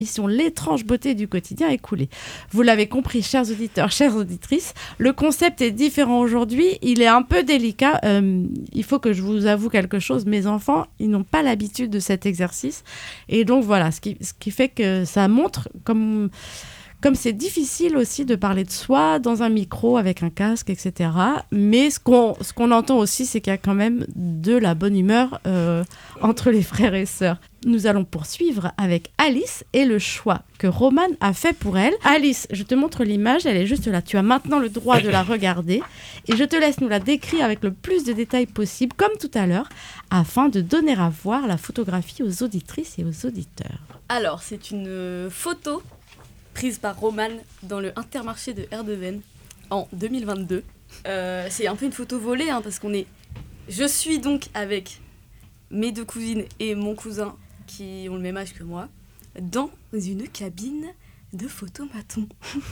L'étrange beauté du quotidien écoulé. Vous l'avez compris, chers auditeurs, chères auditrices, le concept est différent aujourd'hui, il est un peu délicat. Il faut que je vous avoue quelque chose, mes enfants, ils n'ont pas l'habitude de cet exercice. Et donc voilà, ce qui fait que ça montre comme c'est difficile aussi de parler de soi dans un micro avec un casque, etc. Mais ce qu'on entend aussi, c'est qu'il y a quand même de la bonne humeur entre les frères et sœurs. Nous allons poursuivre avec Alice et le choix que Romane a fait pour elle. Alice, je te montre l'image, elle est juste là. Tu as maintenant le droit de la regarder et je te laisse nous la décrire avec le plus de détails possible, comme tout à l'heure, afin de donner à voir la photographie aux auditrices et aux auditeurs. Alors, c'est une photo prise par Romane dans le Intermarché de Erdeven en 2022. C'est un peu une photo volée, parce je suis donc avec mes 2 cousines et mon cousin qui ont le même âge que moi dans une cabine de photomaton.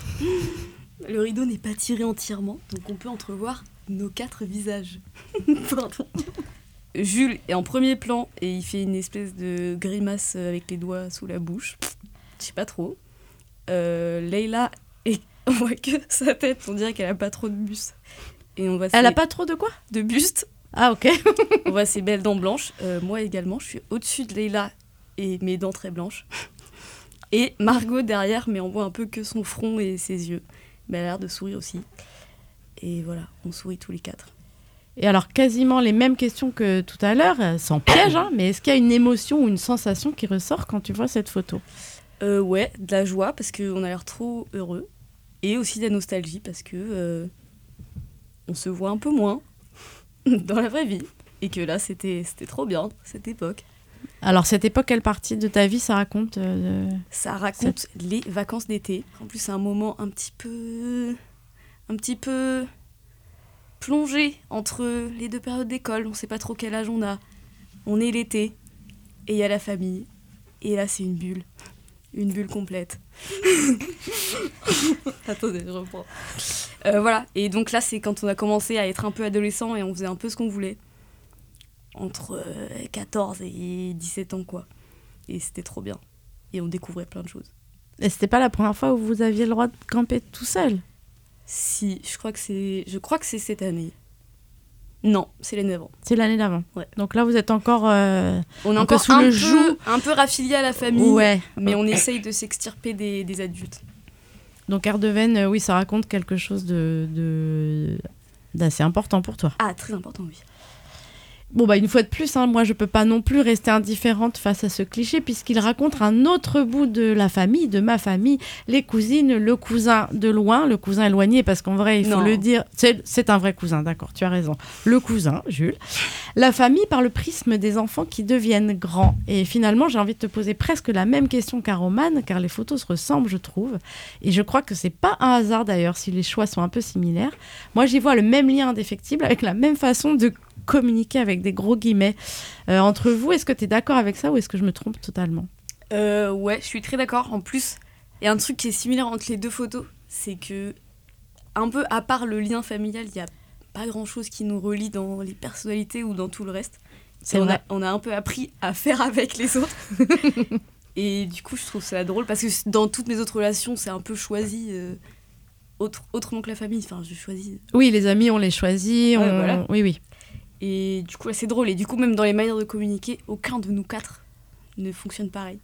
Le rideau n'est pas tiré entièrement, donc on peut entrevoir nos 4 visages. Pardon. Jules est en premier plan et il fait une espèce de grimace avec les doigts sous la bouche. Je sais pas trop. Leïla, on voit que sa tête, on dirait qu'elle a pas trop de buste. Et Elle a pas trop de quoi ? De buste. Ah, ok. On voit ses belles dents blanches. Moi également, je suis au-dessus de Leïla et mes dents très blanches. Et Margot derrière, mais on voit un peu que son front et ses yeux. Mais elle a l'air de sourire aussi. Et voilà, on sourit tous les 4. Et alors, quasiment les mêmes questions que tout à l'heure, sans piège, mais est-ce qu'il y a une émotion ou une sensation qui ressort quand tu vois cette photo ? Ouais, de la joie parce qu'on a l'air trop heureux. Et aussi de la nostalgie parce que on se voit un peu moins dans la vraie vie. Et que là, c'était trop bien, cette époque. Alors, cette époque, quelle partie de ta vie ça raconte Ça raconte les vacances d'été. En plus, c'est un moment un petit peu plongé entre les 2 périodes d'école. On ne sait pas trop quel âge on a. On est l'été et il y a la famille. Et là, c'est une bulle. Une bulle complète. Attendez, je reprends. Voilà. Et donc là, c'est quand on a commencé à être un peu adolescent et on faisait un peu ce qu'on voulait. Entre 14 et 17 ans, quoi. Et c'était trop bien. Et on découvrait plein de choses. Et c'était pas la première fois où vous aviez le droit de camper tout seul ? Si, je crois que c'est cette année. Non, c'est l'année d'avant. C'est l'année d'avant. Ouais. Donc là, vous êtes encore, on est encore sous le joug. Un peu raffilié à la famille, ouais. Mais on essaye de s'extirper des adultes. Donc Erdeven, oui, ça raconte quelque chose d'assez important pour toi. Ah, très important, oui. Bon, une fois de plus, moi, je peux pas non plus rester indifférente face à ce cliché, puisqu'il raconte un autre bout de la famille, de ma famille, les cousines, le cousin de loin, le cousin éloigné, parce qu'en vrai, il faut le dire, c'est un vrai cousin, d'accord, tu as raison. Le cousin, Jules. La famille par le prisme des enfants qui deviennent grands. Et finalement, j'ai envie de te poser presque la même question qu'à Romane, car les photos se ressemblent, je trouve. Et je crois que c'est pas un hasard, d'ailleurs, si les choix sont un peu similaires. Moi, j'y vois le même lien indéfectible, avec la même façon de communiquer avec des gros guillemets entre vous. Est-ce que tu es d'accord avec ça ou est-ce que je me trompe totalement ? Ouais, je suis très d'accord. En plus, il y a un truc qui est similaire entre les 2 photos, c'est que, un peu à part le lien familial, il n'y a pas grand-chose qui nous relie dans les personnalités ou dans tout le reste. On a un peu appris à faire avec les autres. Et du coup, je trouve ça drôle parce que dans toutes mes autres relations, c'est un peu choisi autrement que la famille. Enfin, je choisis. Oui, les amis, on les choisit. Voilà. Oui. Et du coup, là, c'est drôle. Et du coup, même dans les manières de communiquer, aucun de nous 4 ne fonctionne pareil.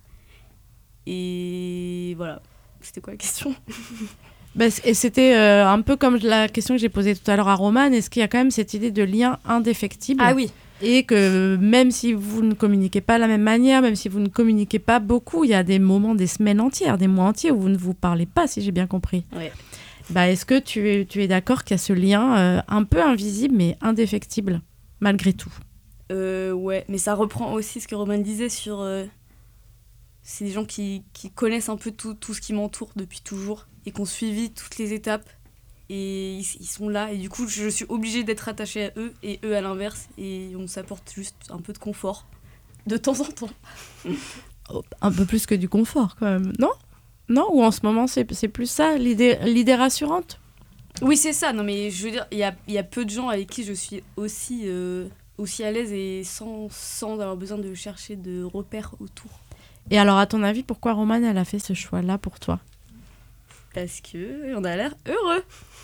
Et voilà. C'était quoi la question ? Et c'était un peu comme la question que j'ai posée tout à l'heure à Romane. Est-ce qu'il y a quand même cette idée de lien indéfectible ? Ah oui. Et que même si vous ne communiquez pas de la même manière, même si vous ne communiquez pas beaucoup, il y a des moments, des semaines entières, des mois entiers où vous ne vous parlez pas, si j'ai bien compris. Ouais. Est-ce que tu es d'accord qu'il y a ce lien un peu invisible mais indéfectible ? Malgré tout. Ouais, mais ça reprend aussi ce que Romane disait sur... c'est des gens qui connaissent un peu tout ce qui m'entoure depuis toujours et qui ont suivi toutes les étapes et ils sont là et du coup je suis obligée d'être attachée à eux et eux à l'inverse et on s'apporte juste un peu de confort de temps en temps. Un peu plus que du confort quand même, non ? Non ? Ou en ce moment c'est plus ça, l'idée rassurante ? Oui, c'est ça. Non, mais je veux dire, il y a peu de gens avec qui je suis aussi à l'aise et sans avoir besoin de chercher de repères autour. Et alors, à ton avis, pourquoi Romane, elle a fait ce choix-là pour toi? Parce qu'on a l'air heureux.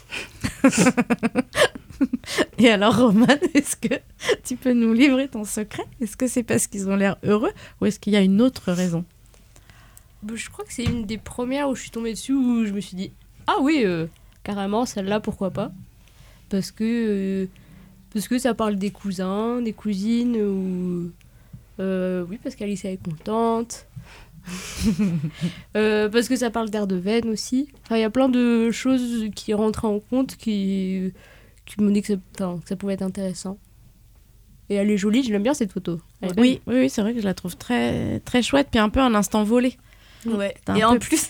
Et alors, Romane, est-ce que tu peux nous livrer ton secret? Est-ce que c'est parce qu'ils ont l'air heureux ou est-ce qu'il y a une autre raison? Je crois que c'est une des premières où je suis tombée dessus, où je me suis dit « Ah oui, carrément, celle-là, pourquoi pas ?» Parce que ça parle des cousins, des cousines, ou... oui, parce qu'Alice est contente. Parce que ça parle d'Erdeven aussi. Enfin, il y a plein de choses qui rentrent en compte qui m'ont dit que ça pouvait être intéressant. Et elle est jolie, je l'aime bien cette photo. Oui, c'est vrai que je la trouve très, très chouette, puis un peu un instant volé. Ouais. Et en plus,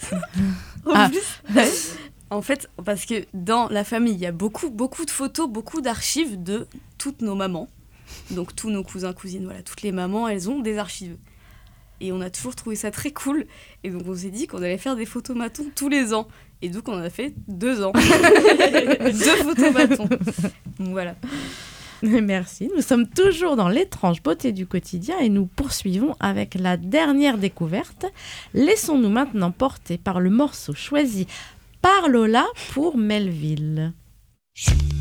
en fait, parce que dans la famille, il y a beaucoup de photos, beaucoup d'archives de toutes nos mamans. Donc tous nos cousins, cousines, voilà, toutes les mamans, elles ont des archives. Et on a toujours trouvé ça très cool. Et donc on s'est dit qu'on allait faire des photos matons tous les ans. Et donc on en a fait 2 ans. 2 photos matons. Donc voilà. Merci. Nous sommes toujours dans l'étrange beauté du quotidien et nous poursuivons avec la dernière découverte. Laissons-nous maintenant porter par le morceau choisi par Lola pour Melville.